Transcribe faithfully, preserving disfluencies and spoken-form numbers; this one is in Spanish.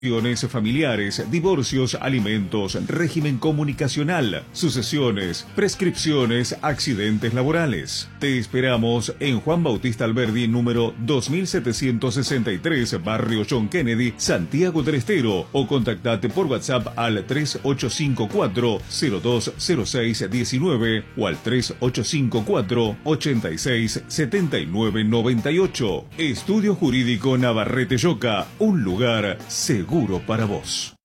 Familiares, divorcios, alimentos, régimen comunicacional, sucesiones, prescripciones, accidentes laborales. Te esperamos en Juan Bautista Alberdi, número dos mil setecientos sesenta y tres, Barrio John Kennedy, Santiago del Estero, o contactate por WhatsApp al tres ocho cinco cuatro, cero dos cero seis uno nueve o al tres ocho cinco cuatro, ochenta y seis, setenta y nueve noventa y ocho. Estudio Jurídico Navarrete Yoca, un lugar seguro para vos.